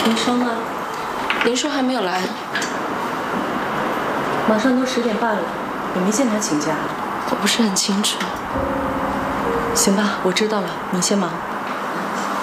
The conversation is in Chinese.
林生呢？ 林叔还没有来， 马上都10点半了，你没见他请假？ 我不是很清楚。 行吧，我知道了，你先忙。